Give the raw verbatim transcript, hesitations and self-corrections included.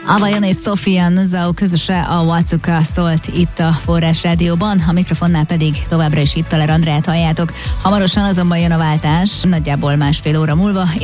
Avajon és Sofia Nuzau közöse a Wacuka szólt itt a Forrás Rádióban, a mikrofonnál pedig továbbra is itt Toller Andrát halljátok. Hamarosan azonban jön a váltás, nagyjából másfél óra múlva.